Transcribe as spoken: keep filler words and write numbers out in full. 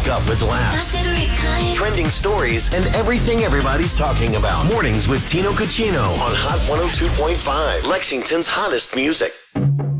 wake up with laughs, trending stories, and everything everybody's talking about. Mornings with Tino Cucino on Hot one oh two point five, Lexington's hottest music.